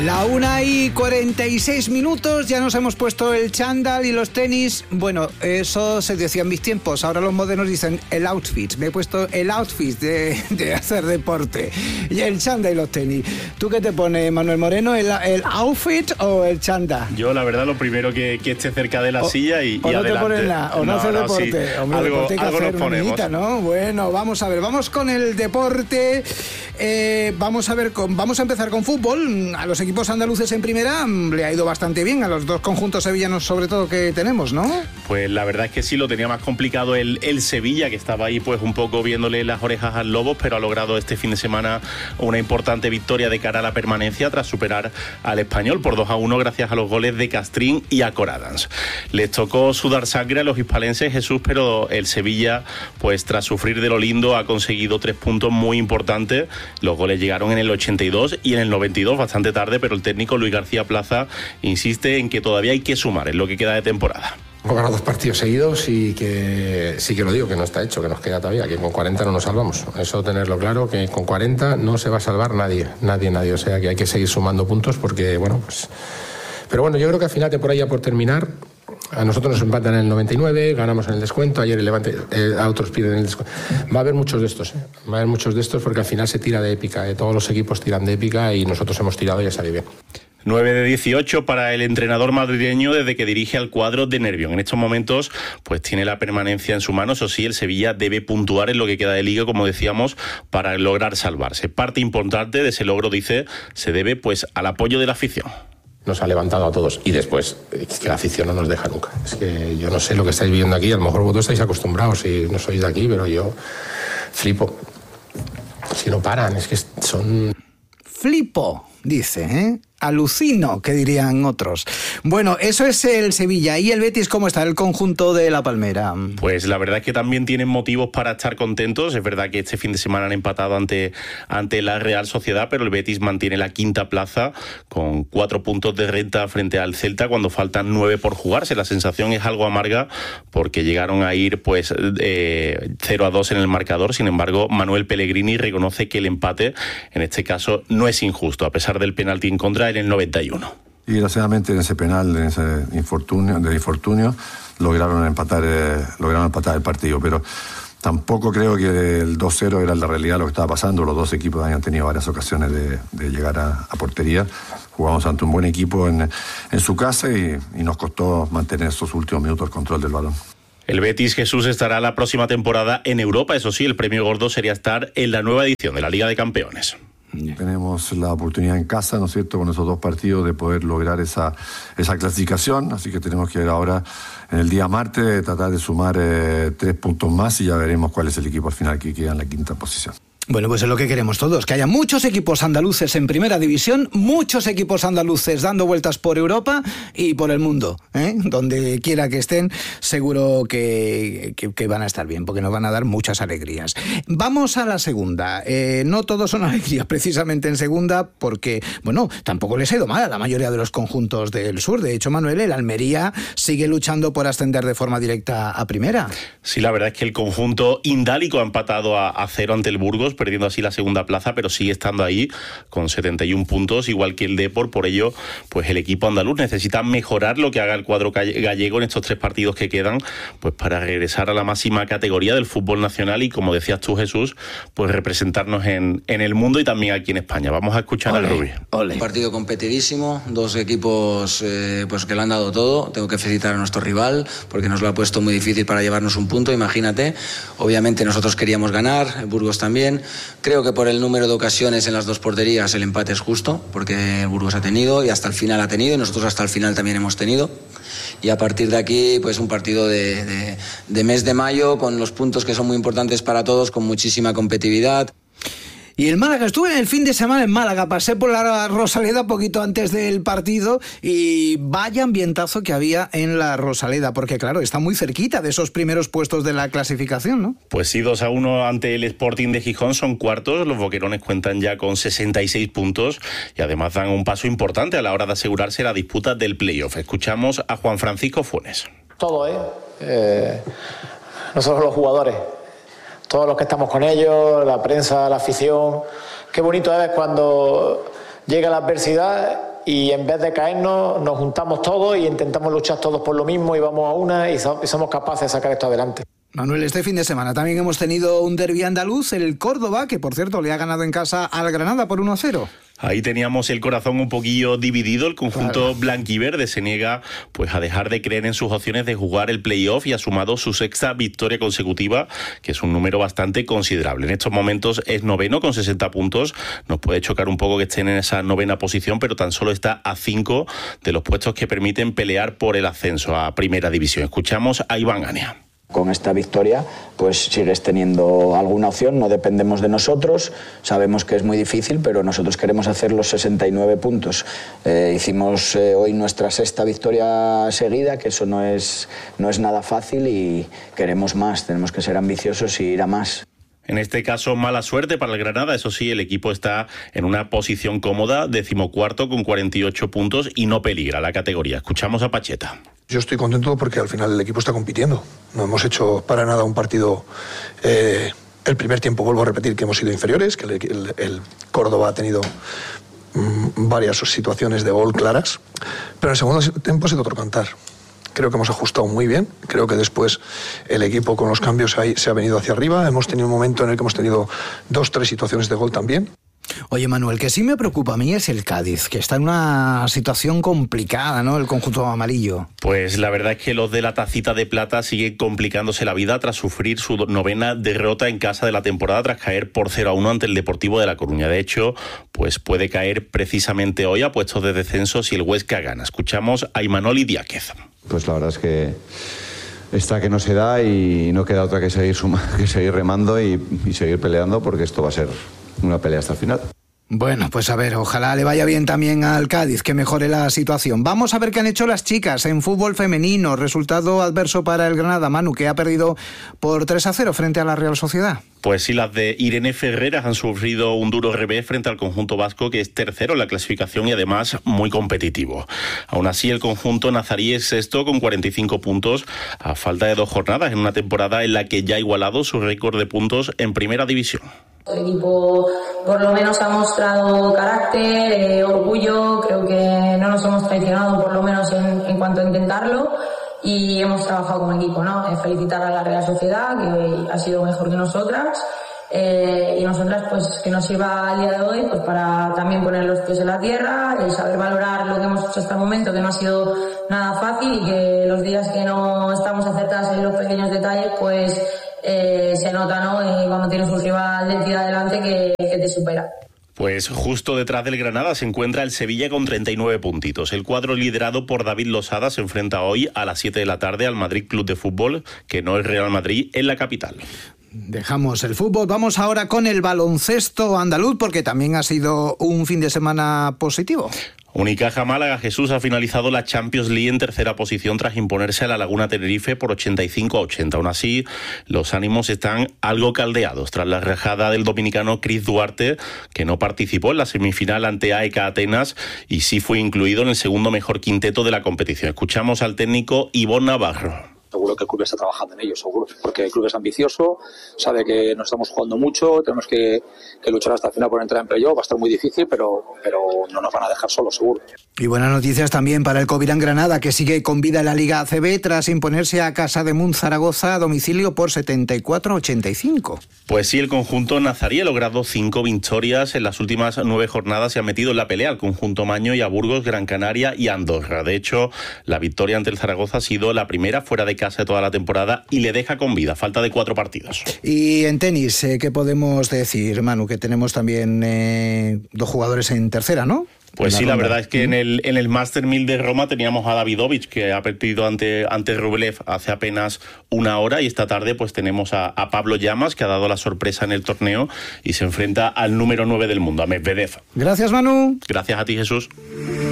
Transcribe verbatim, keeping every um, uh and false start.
La una y cuarenta y seis minutos, ya nos hemos puesto el chándal y los tenis. Bueno, eso se decía en mis tiempos, ahora los modernos dicen el outfit. Me he puesto el outfit de, de hacer deporte. Y el chándal y los tenis. ¿Tú qué te pones, Manuel Moreno? ¿El, el outfit o el chándal? Yo, la verdad, lo primero que, que esté cerca de la o, silla y, o y no adelante. Te pones nada, o no, no haces no, deporte. Sí. Hombre, algo deporte hay que algo hacer nos ponemos. Minita, ¿no? Bueno, vamos a ver, vamos con el deporte. Eh, vamos a ver, con, vamos a empezar con fútbol. A los equipos andaluces en primera le ha ido bastante bien, a los dos conjuntos sevillanos sobre todo que tenemos, ¿no? Pues la verdad es que sí, lo tenía más complicado el, el Sevilla, que estaba ahí pues un poco viéndole las orejas al lobo, pero ha logrado este fin de semana una importante victoria de cara a la permanencia tras superar al Español por dos a uno gracias a los goles de Castrín y a Coradans. Les tocó sudar sangre a los hispalenses, Jesús, pero el Sevilla, pues tras sufrir de lo lindo, ha conseguido tres puntos muy importantes. Los goles llegaron en el ochenta y dos y en el noventa y dos, bastante tarde, pero el técnico Luis García Plaza insiste en que todavía hay que sumar en lo que queda de temporada. Hemos ganado dos partidos seguidos y que sí que lo digo, que no está hecho, que nos queda todavía, que con cuarenta no nos salvamos. Eso tenerlo claro, que con cuarenta no se va a salvar nadie, nadie, nadie. O sea que hay que seguir sumando puntos porque, bueno, pues... Pero bueno, yo creo que al final de por ahí ya por terminar, a nosotros nos empatan en el noventa y nueve, ganamos en el descuento, ayer el Levante, eh, a otros piden en el descuento. Va a haber muchos de estos, ¿eh? Va a haber muchos de estos porque al final se tira de épica, ¿eh? Todos los equipos tiran de épica y nosotros hemos tirado y ya sale bien. nueve de dieciocho para el entrenador madrileño desde que dirige al cuadro de Nervión. En estos momentos pues tiene la permanencia en su mano. Eso sí, el Sevilla debe puntuar en lo que queda de liga, como decíamos, para lograr salvarse. Parte importante de ese logro, dice, se debe pues al apoyo de la afición. Nos ha levantado a todos y después es que la afición no nos deja nunca. Es que yo no sé lo que estáis viviendo aquí, a lo mejor vosotros estáis acostumbrados y no sois de aquí, pero yo flipo. Si no paran, es que son... Flipo, dice, ¿eh? Alucino, que dirían otros. Bueno, eso es el Sevilla. ¿Y el Betis cómo está, el conjunto de La Palmera? Pues la verdad es que también tienen motivos para estar contentos. Es verdad que este fin de semana han empatado ante, ante la Real Sociedad, pero el Betis mantiene la quinta plaza con cuatro puntos de renta frente al Celta cuando faltan nueve por jugarse. La sensación es algo amarga porque llegaron a ir pues eh, cero a dos en el marcador. Sin embargo, Manuel Pellegrini reconoce que el empate, en este caso, no es injusto, a pesar del penalti en contra en el noventa y uno. Y desgraciadamente en ese penal, en ese infortunio, de infortunio, lograron empatar, eh, lograron empatar el partido, pero tampoco creo que el dos cero era la realidad lo que estaba pasando. Los dos equipos habían tenido varias ocasiones de, de llegar a, a portería. Jugamos ante un buen equipo en, en su casa y, y nos costó mantener esos últimos minutos el control del balón. El Betis, Jesús, estará la próxima temporada en Europa. Eso sí, el premio gordo sería estar en la nueva edición de la Liga de Campeones. Tenemos la oportunidad en casa, ¿no es cierto?, con esos dos partidos de poder lograr esa, esa clasificación, así que tenemos que ver ahora en el día martes, tratar de sumar eh, tres puntos más y ya veremos cuál es el equipo al final que queda en la quinta posición. Bueno, pues es lo que queremos todos, que haya muchos equipos andaluces en primera división, muchos equipos andaluces dando vueltas por Europa y por el mundo, ¿eh? Donde quiera que estén, seguro que, que, que van a estar bien, porque nos van a dar muchas alegrías. Vamos a la segunda. Eh, no todos son alegrías precisamente en segunda, porque, bueno, tampoco les ha ido mal a la mayoría de los conjuntos del sur. De hecho, Manuel, el Almería sigue luchando por ascender de forma directa a primera. Sí, la verdad es que el conjunto indálico ha empatado a, a cero ante el Burgos, perdiendo así la segunda plaza, pero sigue estando ahí con setenta y un puntos, igual que el Depor. Por ello, pues el equipo andaluz necesita mejorar lo que haga el cuadro gallego en estos tres partidos que quedan, pues para regresar a la máxima categoría del fútbol nacional y, como decías tú, Jesús, pues representarnos en, en el mundo y también aquí en España. Vamos a escuchar al Rubí. Un partido competidísimo, dos equipos eh, pues que lo han dado todo. Tengo que felicitar a nuestro rival porque nos lo ha puesto muy difícil para llevarnos un punto, imagínate. Obviamente nosotros queríamos ganar, el Burgos también. Creo que por el número de ocasiones en las dos porterías el empate es justo, porque el Burgos ha tenido y hasta el final ha tenido, y nosotros hasta el final también hemos tenido. Y a partir de aquí, pues un partido de, de, de mes de mayo, con los puntos que son muy importantes para todos, con muchísima competitividad. Y el Málaga, estuve en el fin de semana en Málaga, pasé por la Rosaleda poquito antes del partido y vaya ambientazo que había en la Rosaleda, porque claro, está muy cerquita de esos primeros puestos de la clasificación, ¿no? Pues sí, dos a uno ante el Sporting de Gijón, son cuartos, los boquerones cuentan ya con sesenta y seis puntos y además dan un paso importante a la hora de asegurarse la disputa del playoff. Escuchamos a Juan Francisco Funes. Todo, ¿eh? eh no solo los jugadores, todos los que estamos con ellos, la prensa, la afición. Qué bonito es cuando llega la adversidad y en vez de caernos nos juntamos todos y intentamos luchar todos por lo mismo y vamos a una y, so- y somos capaces de sacar esto adelante. Manuel, este fin de semana también hemos tenido un derbi andaluz, el Córdoba, que por cierto le ha ganado en casa al Granada por uno a cero. Ahí teníamos el corazón un poquillo dividido. El conjunto claro. blanquiverde se niega pues a dejar de creer en sus opciones de jugar el playoff y ha sumado su sexta victoria consecutiva, que es un número bastante considerable. En estos momentos es noveno con sesenta puntos. Nos puede chocar un poco que estén en esa novena posición, pero tan solo está a cinco de los puestos que permiten pelear por el ascenso a Primera División. Escuchamos a Iván Gania. Con esta victoria pues sigues teniendo alguna opción, no dependemos de nosotros, sabemos que es muy difícil, pero nosotros queremos hacer los sesenta y nueve puntos. Eh, hicimos eh, hoy nuestra sexta victoria seguida, que eso no es, no es nada fácil y queremos más, tenemos que ser ambiciosos y ir a más. En este caso, mala suerte para el Granada. Eso sí, el equipo está en una posición cómoda, decimocuarto con cuarenta y ocho puntos y no peligra la categoría. Escuchamos a Pacheta. Yo estoy contento porque al final el equipo está compitiendo. No hemos hecho para nada un partido... Eh, el primer tiempo, vuelvo a repetir, que hemos sido inferiores, que el, el, el Córdoba ha tenido mmm, varias situaciones de gol claras, pero en el segundo tiempo ha sido otro cantar. Creo que hemos ajustado muy bien, creo que después el equipo con los cambios ahí se ha venido hacia arriba, hemos tenido un momento en el que hemos tenido dos, tres situaciones de gol también. Oye, Manuel, que sí me preocupa a mí es el Cádiz, que está en una situación complicada, ¿no? El conjunto amarillo. Pues la verdad es que los de la tacita de plata siguen complicándose la vida tras sufrir su novena derrota en casa de la temporada, tras caer por cero a uno ante el Deportivo de La Coruña. De hecho, pues puede caer precisamente hoy a puestos de descenso si el Huesca gana. Escuchamos a Imanol Diáquez. Pues la verdad es que está que no se da y no queda otra que seguir, suma, que seguir remando y, y seguir peleando, porque esto va a ser una pelea hasta el final. Bueno, pues a ver, ojalá le vaya bien también al Cádiz, que mejore la situación. Vamos a ver qué han hecho las chicas en fútbol femenino. Resultado adverso para el Granada, Manu, que ha perdido por tres a cero frente a la Real Sociedad. Pues sí, las de Irene Ferreras han sufrido un duro revés frente al conjunto vasco, que es tercero en la clasificación y además muy competitivo. Aún así, el conjunto nazarí es sexto con cuarenta y cinco puntos a falta de dos jornadas en una temporada en la que ya ha igualado su récord de puntos en Primera División. El equipo por lo menos ha mostrado carácter, eh, orgullo, creo que no nos hemos traicionado por lo menos en, en cuanto a intentarlo y hemos trabajado como equipo, ¿no? Eh, felicitar a la Real Sociedad, que ha sido mejor que nosotras, eh, y nosotras pues que nos sirva el día de hoy pues para también poner los pies en la tierra y saber valorar lo que hemos hecho hasta el momento, que no ha sido nada fácil y que los días que no estamos acertadas en los pequeños detalles pues Eh, se nota, ¿no? Eh, cuando tienes un rival de ti adelante que, que te supera. Pues justo detrás del Granada se encuentra el Sevilla con treinta y nueve puntitos. El cuadro liderado por David Losada se enfrenta hoy a las siete de la tarde al Madrid Club de Fútbol, que no es Real Madrid, en la capital. Dejamos el fútbol, vamos ahora con el baloncesto andaluz, porque también ha sido un fin de semana positivo. Unicaja Málaga, Jesús, ha finalizado la Champions League en tercera posición tras imponerse a la Laguna Tenerife por ochenta y cinco a ochenta. Aún así, los ánimos están algo caldeados tras la rajada del dominicano Chris Duarte, que no participó en la semifinal ante A E K Atenas y sí fue incluido en el segundo mejor quinteto de la competición. Escuchamos al técnico Ivonne Navarro. Seguro que el club está trabajando en ello, seguro, porque el club es ambicioso, sabe que nos estamos jugando mucho, tenemos que, que luchar hasta el final por entrar en playoff, va a estar muy difícil, pero, pero no nos van a dejar solos, seguro. Y buenas noticias también para el Covirán Granada, que sigue con vida en la Liga A C B tras imponerse a Casa de Mun Zaragoza a domicilio por setenta y cuatro a ochenta y cinco. Pues sí, el conjunto nazarí ha logrado cinco victorias en las últimas nueve jornadas y ha metido en la pelea al conjunto maño y a Burgos, Gran Canaria y Andorra. De hecho, la victoria ante el Zaragoza ha sido la primera fuera de casa de toda la temporada y le deja con vida, falta de cuatro partidos. Y en tenis, eh, ¿qué podemos decir, Manu? Que tenemos también eh, dos jugadores en tercera, ¿no? Pues la sí, ronda. La verdad es que en el, en el Master mil de Roma teníamos a Davidovich, que ha perdido ante, ante Rublev hace apenas una hora, y esta tarde pues tenemos a, a Pablo Llamas, que ha dado la sorpresa en el torneo y se enfrenta al número nueve del mundo, a Medvedev. Gracias, Manu. Gracias a ti, Jesús.